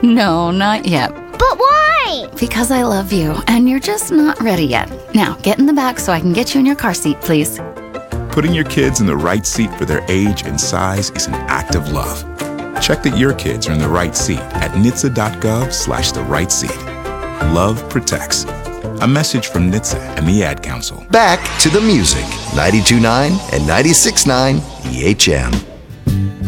No, not yet. But why? Because I love you, and you're just not ready yet. Now, get in the back so I can get you in your car seat, please. Putting your kids in the right seat for their age and size is an act of love. Check that your kids are in the right seat at NHTSA.gov/the right seat. Love protects. A message from NHTSA and the Ad Council. Back to the music. 92.9 and 96.9 EHM.